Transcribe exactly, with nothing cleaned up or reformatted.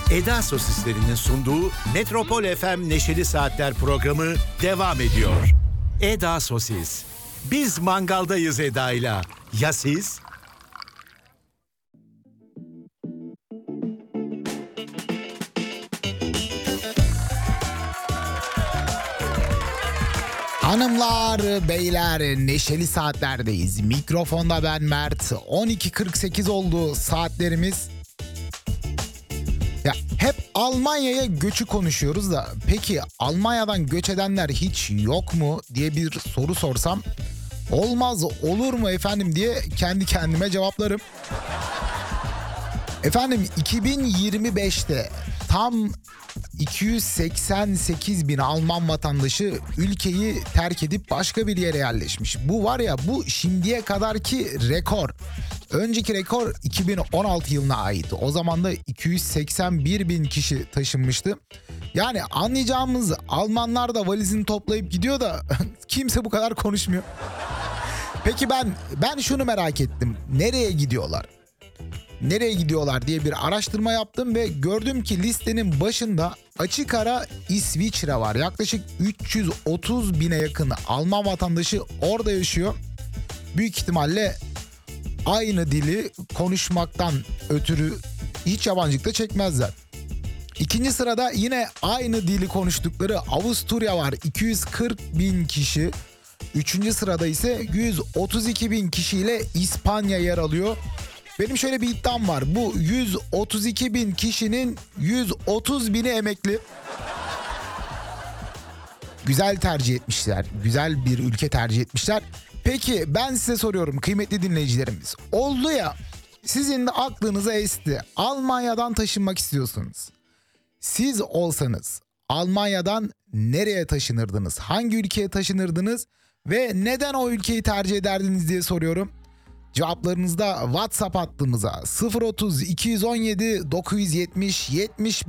Eda Sosislerinin sunduğu Metropol F M Neşeli Saatler programı devam ediyor. Eda Sosis. Biz mangaldayız Eda'yla. Ya siz? Hanımlar, beyler, neşeli saatlerdeyiz. Mikrofonda ben Mert. on iki kırk sekiz oldu saatlerimiz. Ya hep Almanya'ya göçü konuşuyoruz da peki Almanya'dan göç edenler hiç yok mu diye bir soru sorsam olmaz olur mu efendim diye kendi kendime cevaplarım. Efendim iki bin yirmi beşte tam iki yüz seksen sekiz bin Alman vatandaşı ülkeyi terk edip başka bir yere yerleşmiş. Bu var ya, bu şimdiye kadarki rekor. Önceki rekor iki bin on altı yılına ait. O zaman da iki yüz seksen bir bin kişi taşınmıştı. Yani anlayacağımız Almanlar da valizini toplayıp gidiyor da kimse bu kadar konuşmuyor. Peki ben ben şunu merak ettim. Nereye gidiyorlar? Nereye gidiyorlar diye bir araştırma yaptım ve gördüm ki listenin başında açık ara İsviçre var. Yaklaşık üç yüz otuz bine yakın Alman vatandaşı orada yaşıyor. Büyük ihtimalle aynı dili konuşmaktan ötürü hiç yabancılık da çekmezler. İkinci sırada yine aynı dili konuştukları Avusturya var. iki yüz kırk bin kişi. Üçüncü sırada ise yüz otuz iki bin kişiyle İspanya yer alıyor. Benim şöyle bir iddiam var. Bu yüz otuz iki bin kişinin yüz otuz bini emekli. Güzel tercih etmişler. Güzel bir ülke tercih etmişler. Peki ben size soruyorum kıymetli dinleyicilerimiz. Oldu ya, sizin de aklınıza esti. Almanya'dan taşınmak istiyorsunuz. Siz olsanız Almanya'dan nereye taşınırdınız? Hangi ülkeye taşınırdınız? Ve neden o ülkeyi tercih ederdiniz diye soruyorum. Cevaplarınızda WhatsApp hattımıza sıfır otuz iki yüz on yedi dokuz yüz yetmiş yetmiş